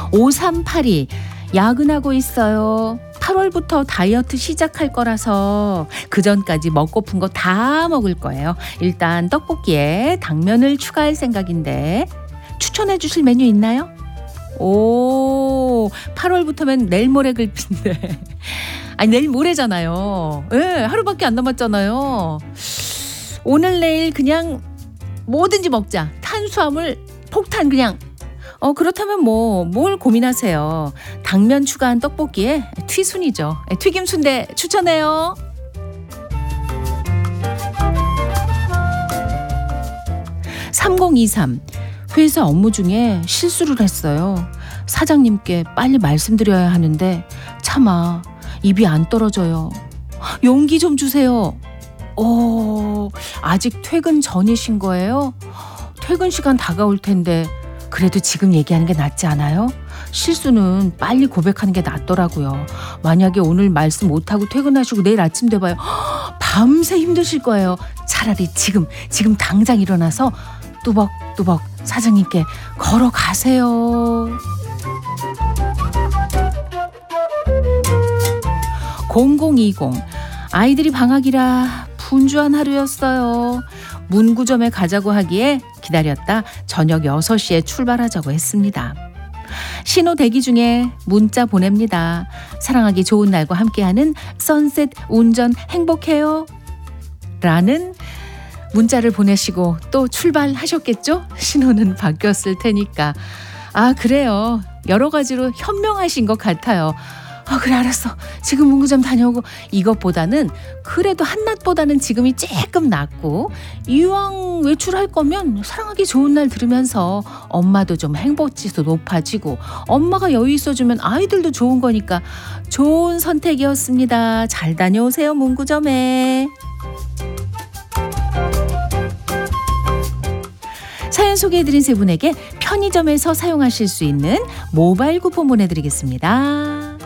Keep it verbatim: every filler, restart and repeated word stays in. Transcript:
오삼팔이 야근하고 있어요. 팔월부터 다이어트 시작할 거라서 그 전까지 먹고픈 거 다 먹을 거예요. 일단 떡볶이에 당면을 추가할 생각인데 추천해 주실 메뉴 있나요? 오, 팔월부터면 내일 모레 글피인데. 아니 내일 모레잖아요. 예, 네, 하루밖에 안 남았잖아요. 오늘 내일 그냥 뭐든지 먹자. 탄수화물 폭탄 그냥. 어 그렇다면 뭐 뭘 고민하세요. 당면 추가한 떡볶이에 튀순이죠. 튀김 순대 추천해요. 삼공이삼 회사 업무 중에 실수를 했어요. 사장님께 빨리 말씀드려야 하는데 차마 입이 안 떨어져요. 용기 좀 주세요. 오, 아직 퇴근 전이신 거예요? 퇴근 시간 다가올 텐데 그래도 지금 얘기하는 게 낫지 않아요? 실수는 빨리 고백하는 게 낫더라고요. 만약에 오늘 말씀 못하고 퇴근하시고 내일 아침 돼봐요. 밤새 힘드실 거예요. 차라리 지금 지금 당장 일어나서 뚜벅뚜벅 사장님께 걸어가세요. 공공이공 아이들이 방학이라 분주한 하루였어요. 문구점에 가자고 하기에 기다렸다 저녁 여섯 시에 출발하자고 했습니다. 신호 대기 중에 문자 보냅니다. 사랑하기 좋은 날과 함께하는 선셋 운전 행복해요. 라는 문자를 보내시고 또 출발하셨겠죠? 신호는 바뀌었을 테니까. 아 그래요. 여러 가지로 현명하신 것 같아요. 아 그래 알았어. 지금 문구점 다녀오고. 이것보다는 그래도 한낮보다는 지금이 조금 낫고 이왕 외출할 거면 사랑하기 좋은 날 들으면서 엄마도 좀 행복지수 높아지고 엄마가 여유 있어주면 아이들도 좋은 거니까 좋은 선택이었습니다. 잘 다녀오세요 문구점에. 사연 소개해드린 세 분에게 편의점에서 사용하실 수 있는 모바일 쿠폰 보내드리겠습니다.